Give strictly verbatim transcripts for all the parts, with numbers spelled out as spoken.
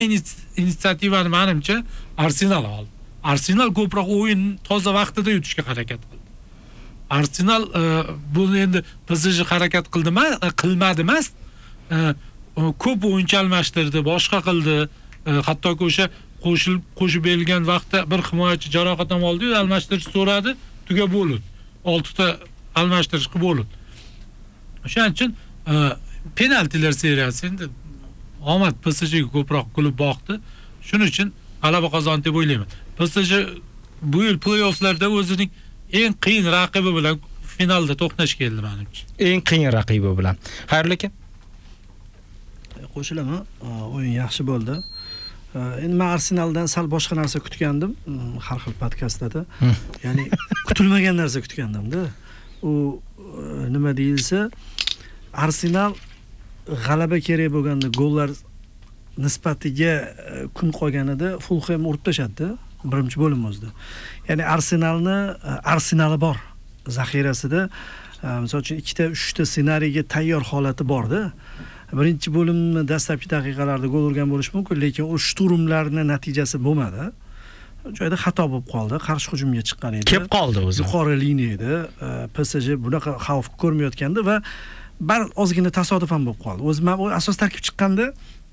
inisiativani menimcha Arsenal oldi. Arsenal ko'proq o'yin toza vaqtida yutishga harakat qildi. Arsenal buni endi P S J harakat qildimi, qilmadi emas. Ko'p o'yinchi almashtirdi, boshqa qildi. Hattoki o'sha qo'shilib qo'shib berilgan vaqtda bir himoyachi jarohat ham oldi-yu, almashtirish so'radi, tuga bo'ldi. olti ta almashtirish qilib bo'ldi. O'shaning uchun penaltilar seriyasi endi omad P S Jga ko'proq kulib boqdi. Shuning uchun g'alaba qozonadi deb o'ylayman. P S J bu yil play-offlarda o'zining eng qiyin raqibi bilan finalda to'qnash keldi menimcha. Eng qiyin raqibi bilan. Xayrli aka. Qo'shilaman. O'yin yaxshi bo'ldi. Endi men Arsenaldan sal boshqa narsa kutgandim, har xil podkastlarda. Ya'ni kutilmagan narsa kutgandim-da. U nima deyilsa, Arsenal g'alaba kerak bo'lganda gollar nisbatiga kun qolganida Fulham urib tashadi birinchi bo'lim o'zida. Ya'ni Arsenalni Arsenali bor. Zaxirasida misol uchun ikkita uchta ssenariyga tayyor holati bor-da. Birinchi bo'limni dastlabki daqiqalarda gol urgan bo'lish mumkin, lekin u shturmlarning natijasi bo'lmadi. Joyda xato bo'lib qoldi, qarshi hujumga chiqqan edi. Kelib qoldi o'zi. Yuqori liniyada P S J bunaqa xavf ko'rmayotgandi va bir ozgina tasodifan bo'lib qoldi. O'zi men asos tarkib chiqqanda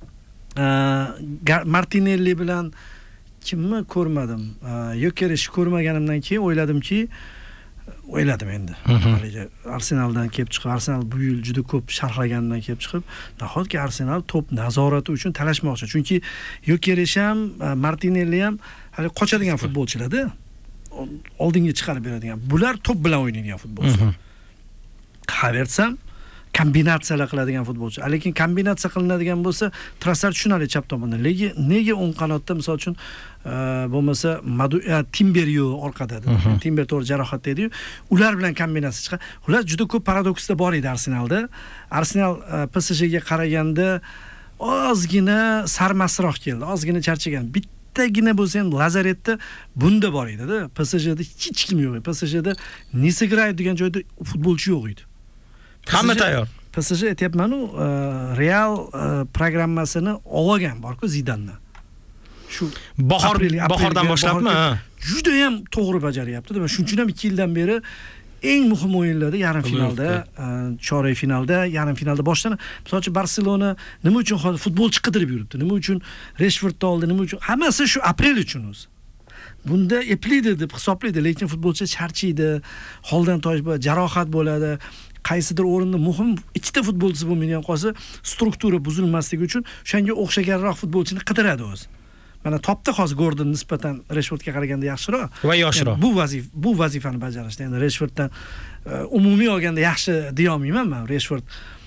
Martinelli bilan kimni ko'rmadim. Yokerish ko'rmaganimdan keyin o'yladimki, o'yladim endi. Arsenaldan kelib chiqib, Arsenal bu yil juda ko'p sharhlagandan kelib chiqib, nahotki Arsenal top nazorati uchun talashmoqchi. Chunki Yokerish ham, Martinelli ham hali qochadigan futbolchilar-da. Oldinga chiqarib beradigan. Bular top bilan o'ynaydigan futbolchilar. Havertz ham kombinatsiyalar qiladigan futbolchi. Lekin kombinatsiya qilinadigan bo'lsa, Trossard tushunadi chap tomondan. Lekin nega o'ng qanotda misol uchun bo'lmasa Timber yo'q orqada. Timber to'g'ri jarohat dedi-yu, ular bilan kombinatsiya chiqadi. Ular juda ko'p paradoksda bor edi Arsenalda. Arsenal P S Jga qaraganda ozgina sarmasroq keldi, ozgina charchagan. Bittagina bo'lsa ham lazaretda bunda bor edi-da. P S Jda hech kim yo'q edi. P S Jda Nisegray degan joyda futbolchi yo'q edi. Hamma tayyor. P S J aytayapman-u, Real programmasini olgan bor-ku Zidandan. Shu bahor bahordan boshladimi? Juda ham to'g'ri bajaryapti. Demak, shuning uchun ham ikki yildan beri eng muhim o'yinlarda, yarim finalda, chorak finalda, yarim finalda boshlanadi. Masalan, Barselona nima uchun futbolchi qidirib yuribdi? Nima uchun Rashfordni oldi? Nima uchun? Hammasi shu aprel uchun o'zi. Bunda epliydi deb hisoblaydi, lekin futbolchi charchiydi, holdan tosh bo'ladi, jarohat bo'ladi. Qaysidir o'rinda muhim ikkita futbolchi bo'lmagan qolsa, struktura buzilmasligi uchun o'shanga o'xshaganroq futbolchini qidiradi o'zi. Mana topdi hozir Gordon nisbatan Rashfordga qaraganda yaxshiroq va yoshroq. Bu vazif bu vazifani bajarishda endi Rashforddan umumiy olganda yaxshi deya olmayman men. Rashford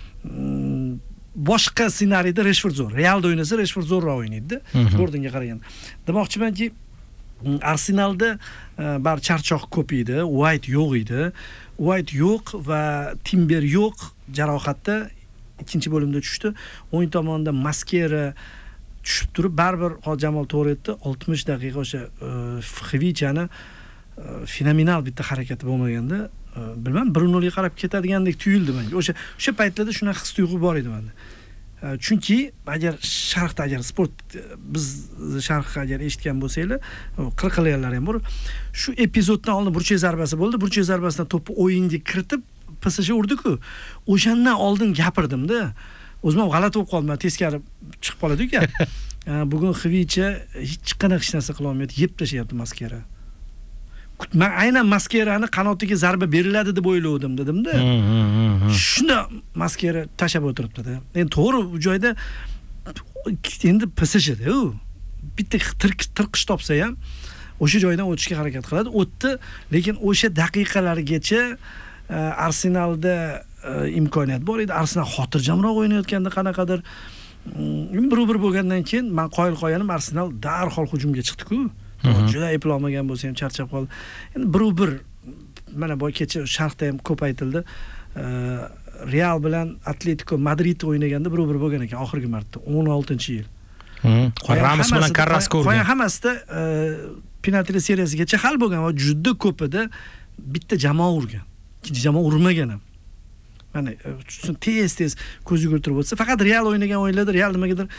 boshqa ssenariyda Rashford zo'r. Realda o'ynasa Rashford zo'rroq o'ynaydi-da Gordonga qaraganda. Demoqchimanki, Arsenalda bar charchoq ko'p edi, White yo'q edi. White yo'q va Timber yo'q, jarohatda ikkinchi bo'limda tushdi. O'yin tomonida Maskera tushib turib, baribir Jamol to'g'ri aytdi, oltmish daqiqa o'sha Xvichani fenomenal bitta harakati bo'lmaganda, bilmam, bir nol ga qarab ketadigandek tuyuldi menga. O'sha o'sha paytlarda shunaqa his tuyg'u bor edi menda. Chunki agar sharhda agar sport biz sharhni agar eshitgan bo'lsanglar, qirqilganlar ham bor. Shu epizoddan oldin burchak zarbasi bo'ldi. Burchak zarbasidan to'pni o'yinga kiritib P S J urdi-ku. O'shandan oldin gapirdim-da. O'zim ham g'alati bo'lib qoldim. Teskari chiqib qoladi-ku. Bugun Xvicha hech qanaqa hech narsa qila olmaydi, yeb tashlayapti Maskera. Men aynan Maskerani qanotiga zarba beriladi deb o'ylovdim dedim-da. Shunda Maskera tashab o'tiribdi-da. Endi to'g'ri bu joyda endi P S Jda u bitta tirqish topsa ham o'sha joydan o'tishga harakat qiladi. O'tdi, lekin o'sha daqiqalargacha Arsenalda imkoniyat bor edi. Arsenal xotirjamroq o'ynayotganda qanaqadir bir-bir bo'lgandan keyin men qoyil qo'yanim, Arsenal darhol hujumga chiqdi-ku. Juda eplolmagan bo'lsa ham charchab qoldi. Endi bir-bir mana bu kecha sharhda ham ko'p aytildi. Real bilan Atletico Madrid o'ynaganda bir-bir bo'lgan ekan oxirgi marta o'n oltinchi yil. Ramos bilan Carrasco urgan. Qo'yan hammasida penalti seriyasigacha hal bo'lgan va juda ko'pida bitta jamoa urgan. Ikkinchi jamoa urmagan ham. Mana tez-tez ko'z yugurtirib o'tsa, faqat Real o'ynagan o'yinlarda Real nimagadir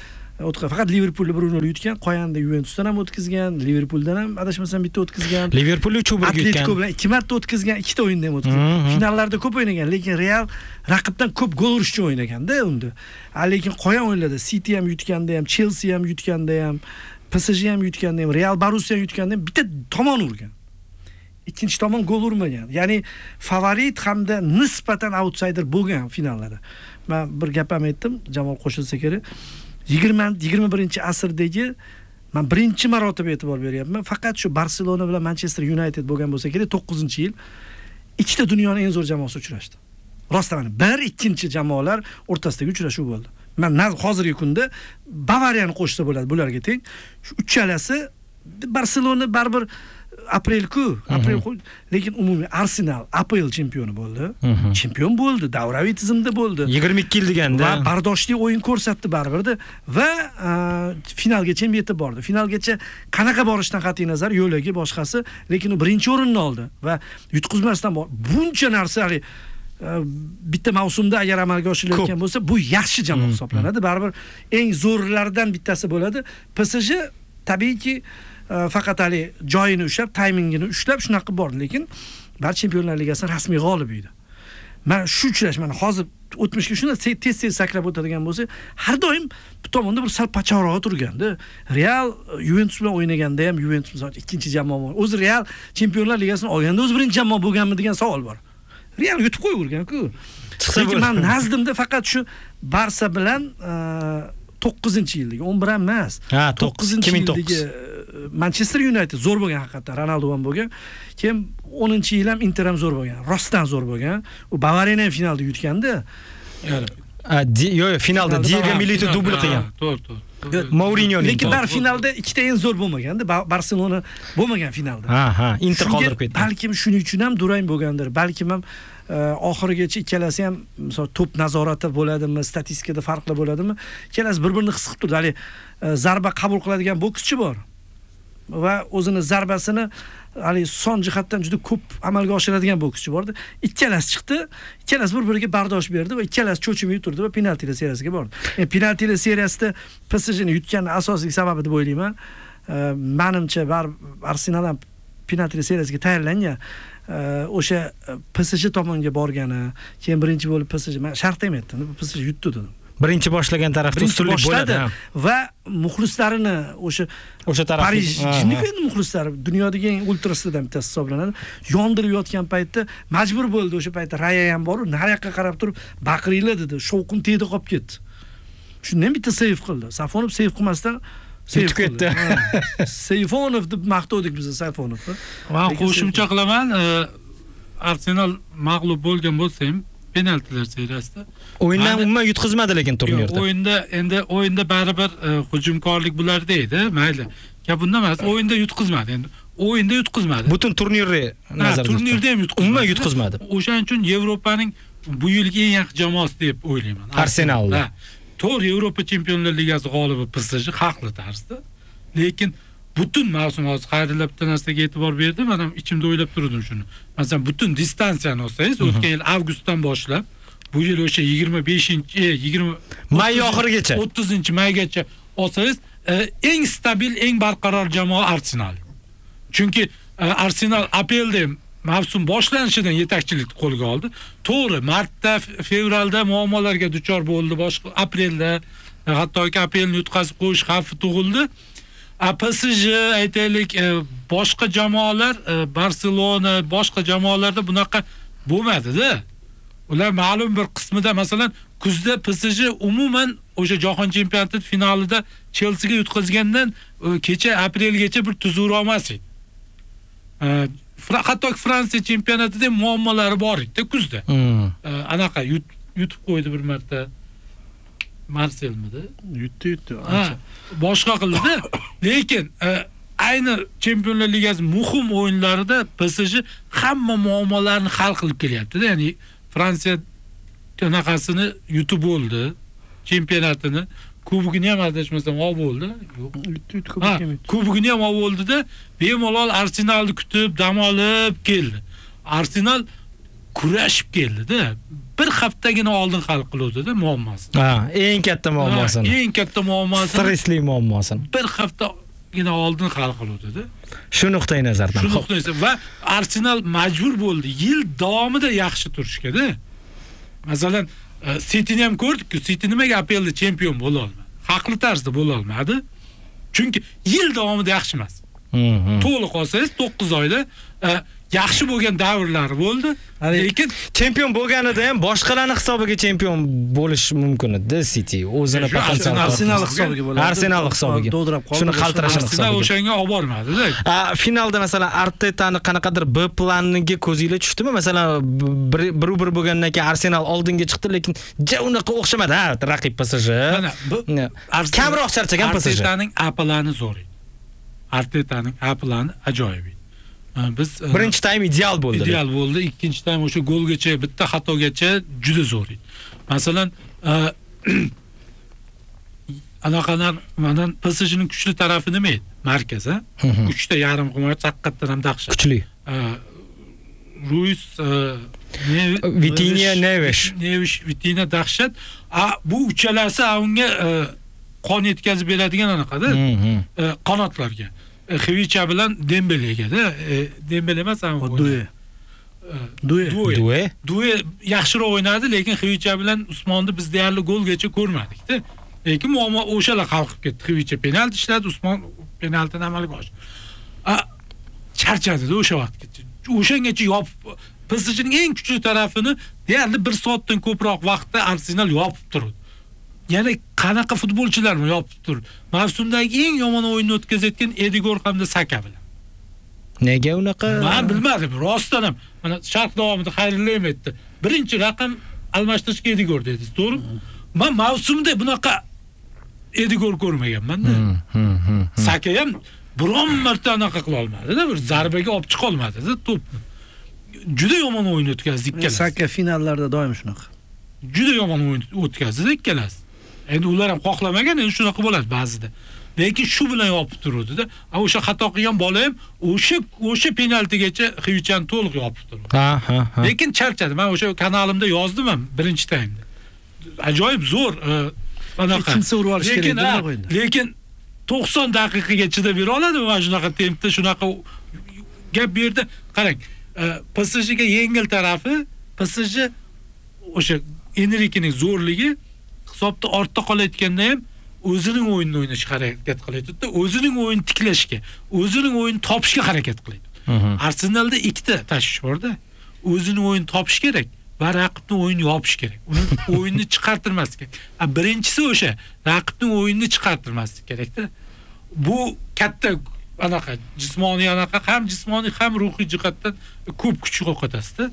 o'tgan. Faqat Liverpoolni bir nol yutgan, qo'yanda Juventusdan ham o'tkazgan, Liverpooldan ham adashmasam bitta o'tkazgan. Liverpool uch bir yutgan. Atletico bilan ikki marta o'tkazgan, ikkita o'yinda ham o'tkazgan. Finallarda ko'p o'ynagan, lekin Real raqibdan ko'p gol urish uchun o'ynaganda unda. Lekin qolgan o'yinlarda City ham yutganda ham, Chelsea ham yutganda ham, P S G ham yutganda ham, Real Borussia ham yutganda ham bitta tomon urgan. Ikkinchi tomon gol urmagan. Ya'ni favorit hamda nisbatan outsider bo'lgan finallarda. Men bir gap ham aytdim, Jamol qo'shilsa kerak. yigirma yigirma birinchi asrdagi men birinchi marotaba e'tibor beryapman. Faqat shu Barselona bilan Manchester United bo'lgan bo'lsa kerak, to'qqizinchi yil ikkita dunyoning eng zo'r jamoasi uchrashdi. Rostdan bir ikkinchi jamoalar o'rtasidagi uchrashuv bo'ldi. Men hozirgi kunda Bavariyani qo'shsa bo'ladi bularga teng. Shu uchalasi Barselona baribir aprelku, aprel, lekin umumiy Arsenal A P L chempioni bo'ldi. Chempion bo'ldi, davraviy tizimda bo'ldi. yigirma ikki yil deganda. Va bardoshli o'yin ko'rsatdi baribirda va finalgacha yetib bordi. Finalgacha qanaqa borishdan qat'iy nazar, yo'lagi boshqasi, lekin u birinchi o'rinni oldi va yutqizmasdan bor. Buncha narsa bitta mavsumda agar amalga oshirilayotgan bo'lsa, bu yaxshi jamoa hisoblanadi. Baribir eng zo'rlardan bittasi bo'ladi. P S G tabiiyki faqat hali joyini ushlab, taymingini ushlab shunaqa bordi, lekin Bar Chempionlar Ligasining rasmiy g'olibi edi. Men shu uchrash, mana hozir o'tmishga shuni tez-tez sakrab o'tadigan bo'lsa, har doim bu tomonda bir sal pachaqroq turganda. Real Juventus bilan o'ynaganda ham Juventus misol ikkinchi jamoa. O'zi Real Chempionlar Ligasini olganda o'zi birinchi jamoa bo'lganmi degan savol bor. Real yutib qo'yavergan-ku. Lekin men nazdimda faqat shu Barsa bilan to'qqizinchi yildagi, o'n bir ham emas. Ha, to'qqizinchi yildagi Manchester United zo'r bo'lgan haqiqatan, Ronaldo ham bo'lgan. Keyin o'ninchi yil ham Inter ham zo'r bo'lgan. Rostdan zo'r bo'lgan. U Bavariyani ham finalda yutganda. Yo'q, finalda Diego Milito dubl qilgan. To'g'ri, to'g'ri. Mourinyoning. Lekin bar finalda ikkita eng zo'r bo'lmaganda, Barselona bo'lmagan finalda. Ha, ha, Inter qoldirib ketdi. Balkim shuning uchun ham durang bo'lgandir. Balkim ham oxirigacha ikkalasi ham misol to'p nazorati bo'ladimi, statistikada farqlar bo'ladimi? Ikkalasi bir-birini his qilib turdi. Hali zarba qabul qiladigan bokschi bor va o'zini zarbasini hali son jihatdan juda ko'p amalga oshiradigan bokschi bordi. Ikkalasi chiqdi, ikkalasi bir-biriga bardosh berdi va ikkalasi cho'chimay turdi va penaltilar seriyasiga bordi. Endi penaltilar seriyasida P S G'ni yutgan asosiy sababi deb o'ylayman. Menimcha bar Arsenal ham penaltilar seriyasiga tayyorlangan. O'sha P S G tomonga borgani, keyin birinchi bo'lib P S G, men shart emaydim, P S G yutdi dedim. Birinchi boshlagan tarafda ustunlik bo'ladi va muxlislarini o'sha o'sha taraf Parij jinniku endi muxlislari dunyodagi eng ultrasidan bittasi hisoblanadi. Yondirib yotgan paytda majbur bo'ldi, o'sha paytda Raya ham bor, nariyoqqa qarab turib baqiringlar dedi. Shovqin tegdi qolib ketdi. Shundan bitta seyf qildi. Safonov seyf qilmasdan seyf ketdi. Sayfonov deb maqtovdik biz Sayfonovni. Men qo'shimcha qilaman, Arsenal mag'lub bo'lgan bo'lsa ham penaltilar seriyasida o'yindan umuman yutqizmadi lekin turnirda. O'yinda endi o'yinda baribir hujumkorlik bularda edi, mayli. Gap bunda emas, o'yinda yutqizmadi. Endi o'yinda yutqizmadi. Butun turnirni nazarda tutib. Turnirda ham yutqizmadi. Umuman yutqizmadi. O'shaning uchun Yevropaning bu yilgi eng yaxshi jamoasi deb o'ylayman. Arsenal. To'g'ri, Yevropa Chempionlar Ligasi g'olibi P S G haqli tarzda. Lekin butun mavsum hozir xayrilla bitta narsaga e'tibor berdim, men ham ichimda o'ylab turdim shuni. Masalan, butun distansiyani olsangiz, o'tgan yil avgustdan boshlab, bu yil o'sha yigirma beshinchi, yigirma may oxirigacha, o'ttizinchi maygacha olsangiz, eng stabil, eng barqaror jamoa Arsenal. Chunki Arsenal A P L'da mavsum boshlanishidan yetakchilikni qo'lga oldi. To'g'ri, martda, fevralda muammolarga duchor bo'ldi, boshqa aprelda hattoki A P L'ni yutqazib qo'yish xavfi tug'ildi. P S G aytaylik, boshqa jamoalar, Barselona, boshqa jamoalarda bunaqa bo'lmadi-da. Ular ma'lum bir qismida, masalan, kuzda P S G umuman o'sha jahon chempionati finalida Chelsea ga yutqazgandan kecha aprelgacha bir tuzura olmas edi. Hattoki Fransiya chempionatida muammolari bor edi kuzda. Anaqa yutib qo'ydi bir marta. Marselmidi? Yutdi, yutdi. Boshqa qildi. Lekin ayni Chempionlar Ligasi muhim o'yinlarida P S G hamma muammolarni hal qilib kelyapti-da. Ya'ni Fransiya tunaqasini yutib bo'ldi, chempionatini, kubogini ham adashmasam olib bo'ldi. Yo'q, yutdi, kubogini. Kubogini ham olib bo'ldi-da, bemalol Arsenalni kutib, dam olib keldi. Arsenal kurashib keldi-da. Bir haftagina oldin hal qiluvdi-da muammosini. Ha, eng katta muammosini. Ha, eng katta muammosini. Stressli muammosini. Bir haftagina oldin hal qiluvdi-da. Shu nuqtai nazardan. Shu nuqtai nazardan va Arsenal majbur bo'ldi yil davomida yaxshi turishga-da. Masalan, City'ni ham ko'rdik-ku, City nimaga A P L da chempion bo'la olmadi? Haqli tarzda bo'la olmadi. Chunki yil davomida yaxshi emas. To'liq olsangiz to'qqiz oyda yaxshi bo'lgan davrlari bo'ldi. Lekin chempion bo'lganida ham boshqalarning hisobiga chempion bo'lish mumkin edi City. O'zini potensial Arsenal hisobiga bo'ladi. Arsenal hisobiga. Do'ldirab qoldi. Shuni qaltirashini hisobiga. Arsenal o'shanga olib bormadi-da. Finalda masalan Artetani qanaqadir B planiga ko'zingizga tushdimi? Masalan, bir-bir bo'lgandan keyin Arsenal oldinga chiqdi, lekin ja unaqa o'xshamadi. Ha, raqib P S J. Mana kamroq charchagan P S J. Artetaning A plani zo'r edi. Artetaning A plani ajoyib edi. Biz birinchi taym ideal bo'ldi. Ideal bo'ldi. Ikkinchi taym o'sha golgacha, bitta xatogacha juda zo'r edi. Masalan, anaqalar mana P S J'ning kuchli tarafi nima edi? Markaz, ha? uchta yarim himoyachi haqiqatan ham dahshat. Kuchli. Ruiz, Vitinha, Neves. Neves, Vitinha dahshat. A bu uchalasi unga qon yetkazib beradigan anaqada, qanotlarga. Xvicha bilan Dembele'ga-da, Dembele emas, ham Due. Due. Due. Due yaxshiroq o'ynadi, lekin Xvicha bilan Usmonni biz deyarli golgacha ko'rmadik-da. Lekin muammo o'shalar qalqib ketdi. Xvicha penalti ishladi, Usmon penaltini amalga oshirdi. A charchadi-da o'sha vaqtgacha. O'shangacha yopib P S J'ning eng kuchli tarafini deyarli bir soatdan ko'proq vaqtda Arsenal yopib turdi. Ya'ni qanaqa futbolchilarni yopib turdi. Mavsumdagi eng yomon o'yinni o'tkazayotgan Edigor hamda Saka bilan. Nega unaqa? Men bilmadim, rostdan ham. Mana shart davomida xayrlayim aytdi. Birinchi raqam almashtirishga Edigor dedi, to'g'rimi? Men mavsumda bunaqa Edigor ko'rmaganman-da. Saka ham biron marta anaqa qila olmadi-da, bir zarbaga olib chiqa olmadi-da to'pni. Juda yomon o'yin o'tkazdi ikkalasi. Saka finallarda doim shunaqa. Juda yomon o'yin o'tkazdi ikkalasi. Endi ular ham xohlamagan, endi shunaqa bo'ladi ba'zida. Lekin shu bilan yopib turdi-da. O'sha xato qilgan bola ham o'sha o'sha penaltigacha Xvichani to'liq yopib turdi. Ha, ha, ha. Lekin charchadi. Men o'sha kanalimda yozdim ham birinchi taymda. Ajoyib zo'r anaqa. Kimsa urib olish kerak deb qo'ydi. Lekin to'qson daqiqaga chidab bera oladimi mana shunaqa tempda, shunaqa gap bu yerda qarang. P S J'ga yengil tarafi, P S J o'sha Enriquening zo'rligi hisobda ortda qolayotganda ham o'zining o'yinini o'ynashga harakat qilyapti-da, o'zining o'yinini tiklashga, o'zining o'yinini topishga harakat qilyapti. Arsenalda ikkita tashvish bor-da. O'zining o'yinini topish kerak va raqibning o'yinini yopish kerak. Uni o'yinni chiqartirmaslik kerak. Birinchisi o'sha, raqibning o'yinini chiqartirmaslik kerak-da. Bu katta anaqa jismoniy anaqa ham jismoniy ham ruhiy jihatdan ko'p kuch yo'qotasiz-da.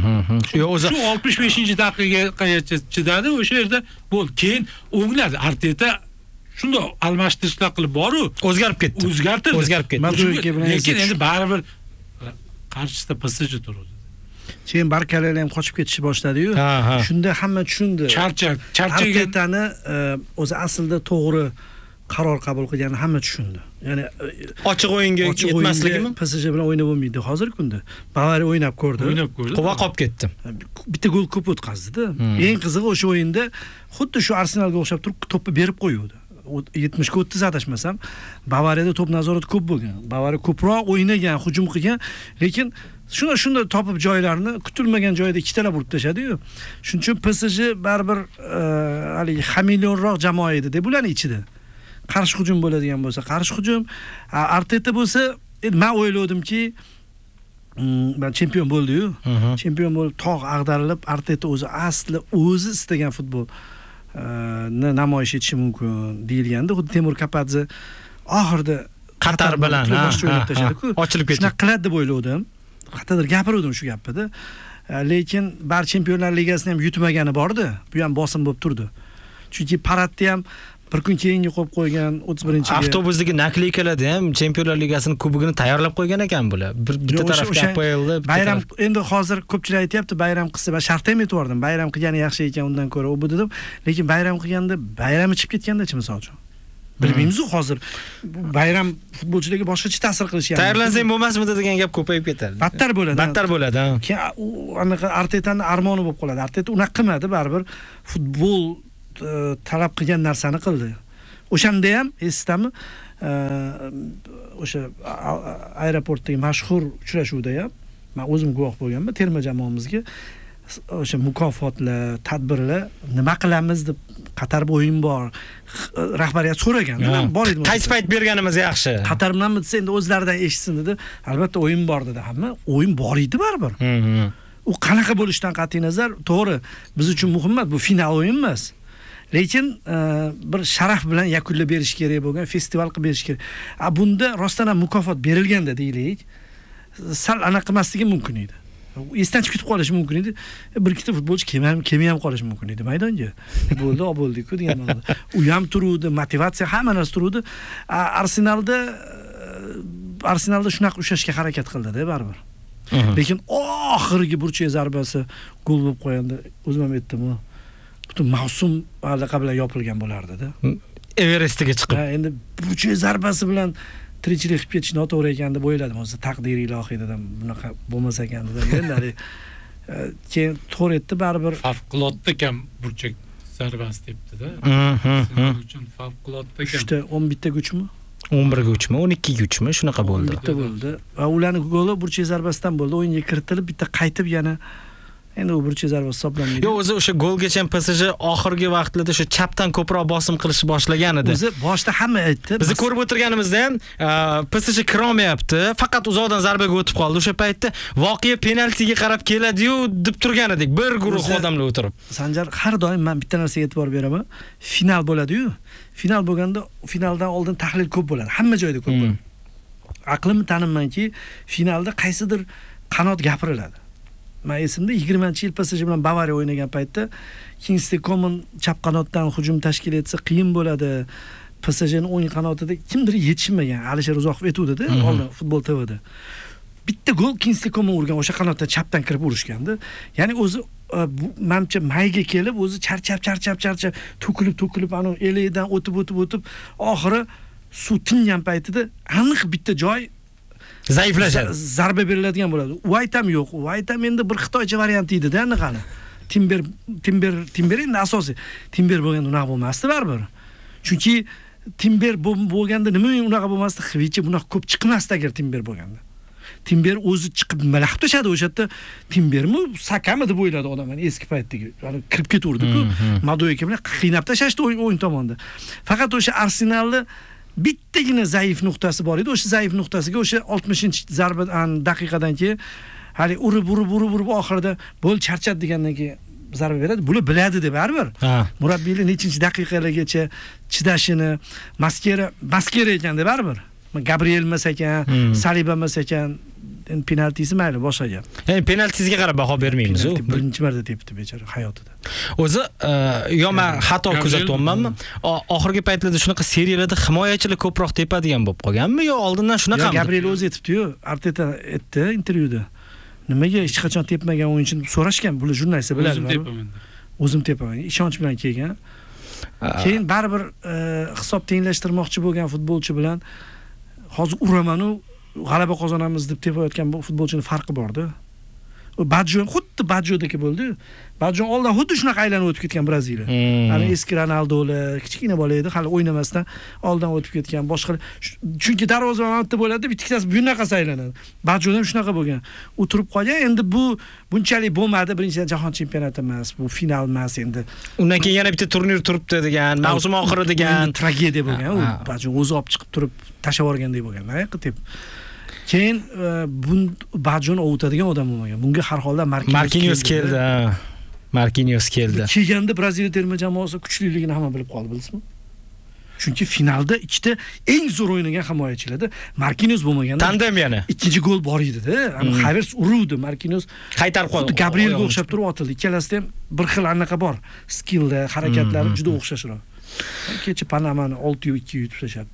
Shu o'zi oltmish beshinchi daqiqagacha chidadi, o'sha yerda bo'ldi. Keyin o'ngladi. Arteta shunda almashtirishlar qilib boru o'zgarib ketdi. O'zgartirdi. O'zgarib ketdi. Lekin endi baribir qarshisida P S J turadi. Keyin Barkalar ham qochib ketishni boshladi-yu. Shunda hamma tushundi. Charchar, charchagan Artetani o'zi aslida to'g'ri qaror qabul qilganini hamma tushundi. Ya'ni ochiq o'yinga yetmasligimi? P S J bilan o'ynab bo'lmaydi hozirgi kunda. Bavariya o'ynab ko'rdi. O'ynab ko'rdi. Quva qolib ketdi. Bitta gol ko'p o'tkazdi-da. Eng qizig'i o'sha o'yinda xuddi shu Arsenalga o'xshab turib to'pni berib qo'yuvdi. yetmish ga o'ttiz adashmasam, Bavariyada to'p nazorati ko'p bo'lgan. Bavariya ko'proq o'ynagan, hujum qilgan, lekin shunda shunda topib joylarni kutilmagan joyda ikkitalab urib tashadi-yu. Shuning uchun P S J baribir haligi xameleonroq jamoa edi deb ularning ichida. Qarshi hujum bo'ladigan bo'lsa, qarshi hujum, Arteta bo'lsa, men o'ylovdimki, men chempion bo'ldi-yu. Chempion bo'lib tog' ag'darilib, Arteta o'zi asli o'zi istagan futbol namoyish etishi mumkin deyilganda, xuddi Temur Kapadze oxirida Qatar bilan ochilib ketdi. Shunaqa qiladi deb o'ylovdim. Qattiqdir gapirdim shu gapida. Lekin bar Chempionlar Ligasini ham yutmagani bor-da, bu ham bosim bo'lib turdi. Chunki Paradni ham bir kun keyinga qo'yib qo'ygan o'ttiz birinchiga avtobusdagi nakleykalarda ham Chempionlar Ligasining kubogini tayyorlab qo'ygan ekan bular. Bir bitta tarafga A P L da bayram endi hozir ko'pchilik aytayapti, bayram qilsa, va shart ham aytib bayram qilgani yaxshi ekan undan ko'ra u bu dedim. Lekin bayram qilganda bayram ichib ketganda-chi misol uchun. Bilmaymiz-ku hozir bayram futbolchilarga boshqacha ta'sir qilishyapti. Tayyorlansang bo'lmasmidi degan gap ko'payib ketadi. Battar bo'ladi. Battar bo'ladi, ha. Keyin u anaqa Artetaning armoni bo'lib qoladi. Arteta unaqa qilmadi, baribir futbol talab qilgan narsani qildi. O'shanda ham esdami, o'sha aeroportdagi mashhur uchrashuvda ham men o'zim guvoh bo'lganman, terma jamoamizga o'sha mukofotlar, tadbirlar nima qilamiz deb Qatar o'yin bor, rahbariyat so'ragan. Men bor edim. Qaysi payt berganimiz yaxshi? Qatar bilan desa endi o'zlaridan eshitsin dedi. Albatta o'yin bor dedi hamma. O'yin bor edi baribir. U qanaqa bo'lishidan qat'iy nazar, to'g'ri, biz uchun muhim emas, bu final o'yin emas. Lekin bir sharaf bilan yakunlab berish kerak bo'lgan, festival qilib berish kerak. A bunda rostdan ham mukofot berilganda deylik, sal anaqa qilmasligi mumkin edi. Esdan chiqib qolishi mumkin edi. Bir ikkita futbolchi kelmay kelmay ham qolishi mumkin edi maydonga. Bo'ldi, bo'ldi-ku degan ma'noda. U ham turuvdi, motivatsiya hamma narsa turuvdi. Arsenalda Arsenalda shunaqa ushlashga harakat qildi-da baribir. Lekin oxirgi burchak zarbasi gol bo'lib qo'yanda o'zim ham aytdim, butun mavsum allaqa bilan yopilgan bo'lardi-da. Everestga chiqib. Ha, endi burchak zarbasi bilan tirikchilik qilib ketish noto'g'ri ekan deb o'yladim. O'zi taqdir ilohiy dedim, bunaqa bo'lmas ekan dedim. Endi keyin to'g'ri etdi baribir. Favqulodda kam burchak zarbasi debdi-da. Mhm. Uchun favqulodda kam. Uchta o'n bitta guchmi? o'n bir ga uchmi, o'n ikki ga uchmi, shunaqa bo'ldi. Bitta bo'ldi. Va ularning goli burchak zarbasidan bo'ldi. O'yinga kiritilib, bitta qaytib yana endi u burchak zarbasi hisoblanmaydi. Yo'q, o'zi o'sha golgacha P S J oxirgi vaqtlarda o'sha chapdan ko'proq bosim qilishni boshlagan edi. O'zi boshda hamma aytdi. Biz ko'rib o'tirganimizda ham P S J kirolmayapti, faqat uzoqdan zarbaga o'tib qoldi. O'sha paytda voqea penaltiga qarab keladi-yu deb turgan edik, bir guruh odamlar o'tirib. Sanjar, har doim men bitta narsaga e'tibor beraman. Final bo'ladi-yu. Final bo'lganda finaldan oldin tahlil ko'p bo'ladi. Hamma joyda ko'p bo'ladi. Aqlimni tanimmanki, finalda qaysidir qanot gapiriladi. Men esimda yigirmanchi yil P S J bilan Bavariya o'ynagan paytda Kingsley Coman chap qanotdan hujum tashkil etsa qiyin bo'ladi. P S Jning o'ng qanotida kimdir yetishmagan. Alisher Uzoqov aytuvdi-da, oldin Futbol T Vda. Bitta gol Kingsley Coman urgan, o'sha qanotdan chapdan kirib urishgandi. Ya'ni o'zi menimcha mayga kelib, o'zi charchab, charchab, charchab, to'kilib, to'kilib, ana elidan o'tib, o'tib, o'tib, oxiri suv tingan paytida aniq bitta joy zaiflashadi. Zarba beriladigan bo'ladi. White ham yo'q. White ham endi bir xitoycha varianti edi-da, anaqani. Timber, Timber, Timber endi asosiy. Timber bo'lganda unaqa bo'lmasdi baribir. Chunki Timber bo'lganda nima unaqa bo'lmasdi? Xvicha bunaqa ko'p chiqmasdi agar Timber bo'lganda. Timber o'zi chiqib malaq tashadi o'sha yerda. Timbermi, Sakami deb o'yladi odam, mana eski paytdagi. Ya'ni kirib ketaverdi-ku. Madoyga bilan qiynab tashashdi o'yin tomonda. Faqat o'sha Arsenalni bittagina zaif nuqtasi bor edi. O'sha zaif nuqtasiga o'sha oltmishinchi zarba daqiqadan keyin hali urib urib urib urib oxirida bo'l charchad degandan keyin zarba beradi. Buni biladi deb baribir. Murabbiylar nechinchi daqiqalargacha chidashini, Maskera, Maskera ekan deb baribir. Gabriel emas ekan, Saliba emas ekan, endi penaltisi mayli boshqa gap. Endi penaltisiga qarab baho bermaymiz u. Birinchi marta tepdi bechora hayotida. O'zi yo men xato kuzatyapmanmi? Oxirgi paytlarda shunaqa seriyalarda himoyachilar ko'proq tepadigan bo'lib qolganmi yo oldindan shunaqami? Gabriel o'zi aytibdi-yu, Arteta aytdi intervyuda. Nimaga hech qachon tepmagan o'yinchini so'rashgan, bular jurnalistlar biladi. O'zim tepaman. O'zim tepaman. Ishonch bilan kelgan. Keyin baribir hisob tenglashtirmoqchi bo'lgan futbolchi bilan hozir uraman-u g'alaba qozonamiz deb tepayotgan bu futbolchining farqi bor-da. U Badjo xuddi Badjodagi bo'ldi. Badjo oldin xuddi shunaqa aylanib o'tib ketgan Braziliya. Ana eski Ronaldolar, kichkina bola edi, hali o'ynamasdan oldin o'tib ketgan boshqa. Chunki darvozabonda bo'ladi, bittasi bunaqasi aylanadi. Badjo ham shunaqa bo'lgan. U turib qolgan. Endi bu bunchalik bo'lmadi, birinchidan jahon chempionati emas, bu final emas endi. Undan keyin yana bitta turnir turibdi degan, mavsum oxiri degan tragediya bo'lgan. U Badjo o'zi olib chiqib turib tashlab yuborgandek bo'lgan. Nima qilib? Keyin bu Badjoni ovutadigan odam bo'lmagan. Bunga har holda Marquinhos keldi. Marquinhos keldi. Kelganda Braziliya terma jamoasi kuchliligini hamma bilib qoldi, bilasizmi? Chunki finalda ikkita eng zo'r o'ynagan himoyachilarda Marquinhos bo'lmaganda tandem yana. Ikkinchi gol bor edi-da. Ana Havertz uruvdi, Marquinhos qaytarib qo'ydi. Gabrielga o'xshab turib otildi. Ikkalasida ham bir xil anaqa bor. Skillda, harakatlari juda o'xshashroq. Kecha Panamani olti ikki yutib tashlabdi.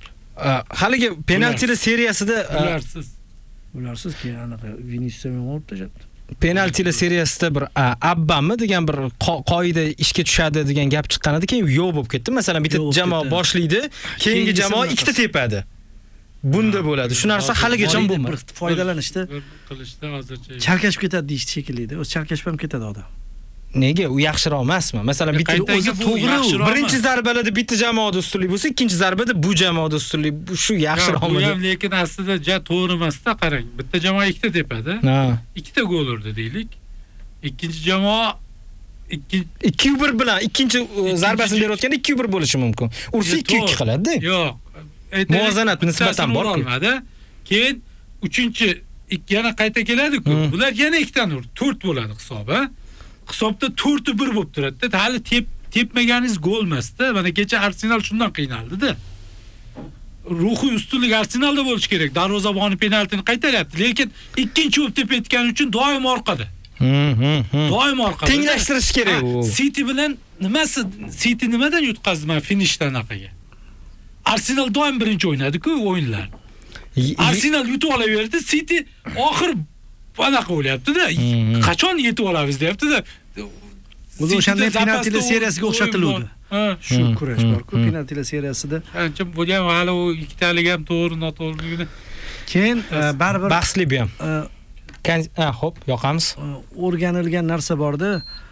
Haligi penaltilar seriyasida ularsiz ularsiz keyin anaqa Vinicius ham olib tashlabdi. penaltilar seriyasida bir Abbami degan bir qoida ishga tushadi degan gap chiqqan edi, keyin yo'q bo'lib ketdi. Masalan, bitta jamoa boshlaydi, keyingi jamoa ikkita tepadi. Bunda bo'ladi. Shu narsa haligacha bo'lmadi. Foydalanishda qilishda hozircha chalkashib ketadi deyish shekilli edi. O'zi chalkashib ham ketadi odam. Nega? U yaxshiroq emasmi? Masalan, bitta o'zi to'g'ri, birinchi zarbalada bitta jamoada ustunlik bo'lsa, ikkinchi zarbada bu jamoada ustunlik, shu yaxshiroqmi? Bu ham lekin aslida ja to'g'ri emas-da, qarang. Bitta jamoa ikkita tepadi. Ha. Ikkita gol urdi deylik. Ikkinchi jamoa ikki ikki bir bilan ikkinchi zarbasini berayotganda ikki bir bo'lishi mumkin. Ursa ikki ikki qiladi-da. Yo'q. Muvozanat nisbatan bor. Keyin uchinchi yana qayta keladi-ku. Bular yana ikkitadan urdi. to'rt bo'ladi hisob, ha? Hisobda to'rt bir bo'lib turadi-da. Hali tep tepmaganingiz gol emas-da. Mana kecha Arsenal shundan qiynaldi-da. Ruhiy ustunlik Arsenalda bo'lish kerak. Darvozaboni penaltini qaytaryapti, lekin ikkinchi bo'lib tepayotgani uchun doim orqada. Doim orqada. Tenglashtirish kerak u. City bilan nimasi? City nimadan yutqazdi mana finishdan anaqiga? Arsenal doim birinchi o'ynadi-ku o'yinlar. Arsenal yutib olaverdi, City oxir anaqa o'ylayapti-da. Qachon yetib olamiz deyapti-da. O'zi o'shanday penaltilar seriyasiga o'xshatiladi. Shu kurash bor-ku, penaltilar seriyasida. Ancha bo'lgan hali u ikkitalik ham to'g'ri, noto'g'riligini. Keyin baribir bahsli bu ham. Ha, xo'p, yoqamiz. O'rganilgan narsa borda.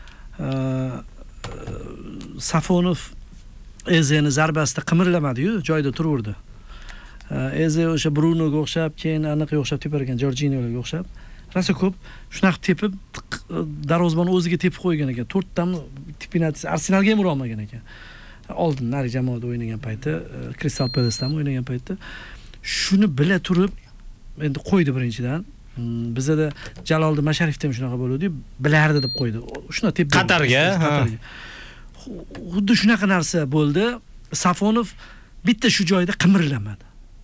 Safonov Ezeni zarbasida qimirlamadi-yu, joyida turaverdi. Eze o'sha Brunoga o'xshab, keyin aniqga o'xshab tepar ekan, Jorginyoga o'xshab. Rasa ko'p shunaqa tepib darvozabonni o'ziga tepib qo'ygan ekan. to'rt tani penaltisi Arsenalga ham ura olmagan ekan. Oldin nari jamoada o'ynagan payti, Crystal Palace'da ham o'ynagan paytda shuni bila turib endi qo'ydi birinchidan. Bizda Jaloliddin Masharifda ham shunaqa bo'ldi-yu, bilardi deb qo'ydi. Shuna tepdi. Qatarga, Qatarga. Xuddi shunaqa narsa bo'ldi. Safonov bitta shu joyda qimirlamadi.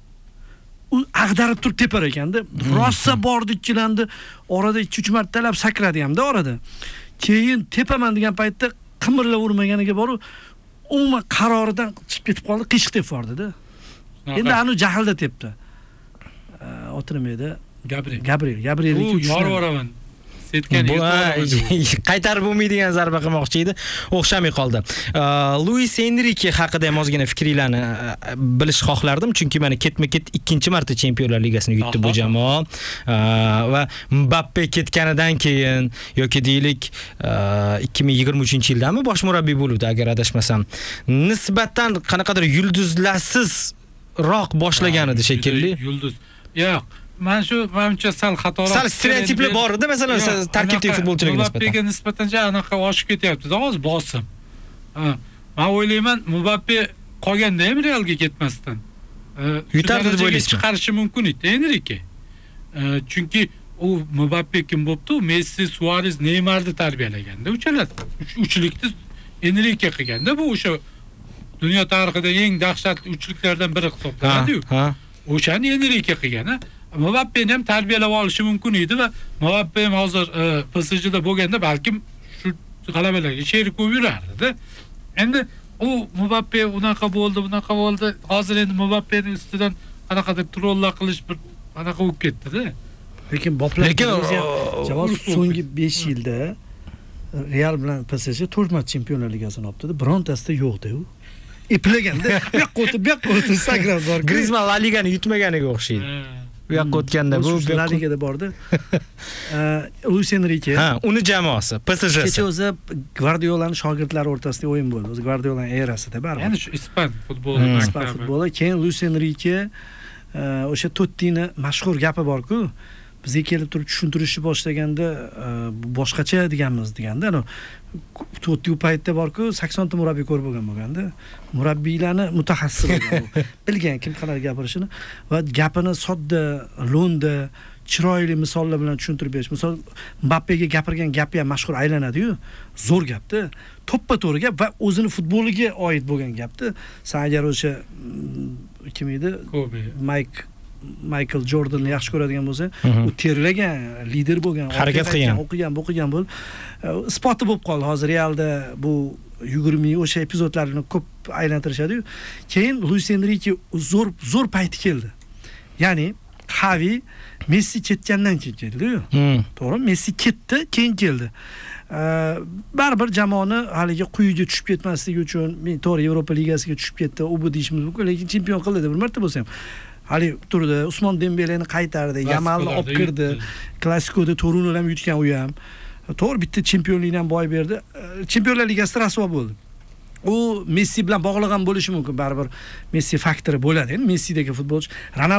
U ag'darib turib tepar ekanda, rosa bordi, ikkilandi, orada ikki uch martalab sakradi hamda orada. Keyin tepaman degan paytda qimirlab urmaganiga boru umuman qaroridan chiqib ketib qoldi, qiyshiq tepib yubordi-da. Endi anu jahlda tepdi. Oti nima edi? Gabriel. Gabriel, Gabriel u yorvoraman. Setgan qaytarib bo'lmaydigan zarba qilmoqchi edi, o'xshamay qoldi. Luis Enrique haqida ham ozgina fikringlarni bilish xohlardim, chunki mana ketma-ket ikkinchi marta Chempionlar Ligasini yutdi bu jamoa va Mbappe ketganidan keyin yoki deylik ikki ming yigirma uchinchi yildami bosh murabbiy bo'ldi, agar adashmasam. Nisbatan qanaqadir yulduzlarsiz roq boshlagan edi shekilli. Yulduz. Yo'q. Men shu menimcha sal xatolar. Sal stereotiplar bor edi, masalan, tarkibdagi futbolchilarga nisbatan. Mbappe'ga nisbatan anaqa oshib ketyapti-da, hozir bosim. Ha, men o'ylayman, Mbappe qolganda ham Realga ketmasdan yutardi deb o'ylaysiz. Chiqarishi mumkin edi Enrique. Chunki u Mbappe kim bo'pti? Messi, Suarez, Neymarni tarbiyalaganda, uchalar uchlikni Enrique qilganda, bu o'sha dunyo tarixida eng dahshatli uchliklardan biri hisoblanadi-yu. O'shani Enrique qilgani. Mbappe'ni ham tarbiyalab olishi mumkin edi va Mbappe ham hozir P S G'da bo'lganda balkim shu g'alabalarga sherik bo'lib yurardi-da. Endi u Mbappe unaqa bo'ldi, bunaqa bo'ldi. Hozir endi Mbappe'ning ustidan qanaqadir trolllar qilish bir anaqa bo'lib ketdi-da. Lekin boplar javob so'nggi besh yilda Real bilan P S G to'rt marta Chempionlar Ligasini olibdi, birontasida yo'qdi u. Iplaganda, bu yoqqa o'tib, bu yoqqa o'tib sakrab bor. Griezmann La Ligani yutmaganiga o'xshaydi. Bu yoqqa o'tganda bu La Ligada bordi. Luis Enrique. Ha, uni jamoasi, P S G. Kecha o'zi Guardiolaning shogirdlari o'rtasida o'yin bo'ldi. O'zi Guardiolaning erasida baribir. Ya'ni shu ispan futboli, ispan futboli. Keyin Luis Enrique o'sha Tottini mashhur gapi bor-ku. Bizga kelib turib tushuntirishni boshlaganda boshqacha deganmiz deganda, ana Totti u paytda bor-ku, sakson ta murabbiy ko'rib bo'lgan bo'lganda, murabbiylarni mutaxassis bo'lgan, bilgan kim qanaqa gapirishini va gapini sodda, lo'nda, chiroyli misollar bilan tushuntirib berish. Misol Mbappega gapirgan gapi ham mashhur aylanadi-yu, zo'r gapda, to'ppa-to'g'ri gap va o'zini futboliga oid bo'lgan gapda. Sen agar o'sha kim edi? Mike Michael Jordanni yaxshi ko'radigan bo'lsa, u terlagan, lider bo'lgan, harakat qilgan, o'qigan, o'qigan bo'l. Spoti bo'lib qoldi. Hozir Realda bu yigirma o'sha epizodlarni ko'p aylantirishadi-yu. Keyin Luis Enrique zo'r zo'r payti keldi. Ya'ni Xavi Messi ketgandan keyin keldi-yu. To'g'rimi? Messi ketdi, keyin keldi. Baribir jamoani haligi quyiga tushib ketmasligi uchun men to'g'ri Yevropa ligasiga tushib ketdi, u bu deyishimiz mumkin, lekin chempion qildi bir marta bo'lsa ham. Hali turdi, Usmon Dembeleni qaytardi, Yamalni olib kirdi, Klasikoda Torunni ham yutgan u ham. To'g'ri, bitta chempionlikni ham boy berdi. Chempionlar ligasida rasvo bo'ldi. U Messi bilan bog'liq ham bo'lishi mumkin, baribir Messi faktori bo'ladi. Endi Messidagi futbolchi